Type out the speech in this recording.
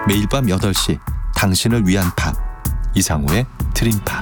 매일 밤 8시 당신을 위한 팝 이상우의 드림팝.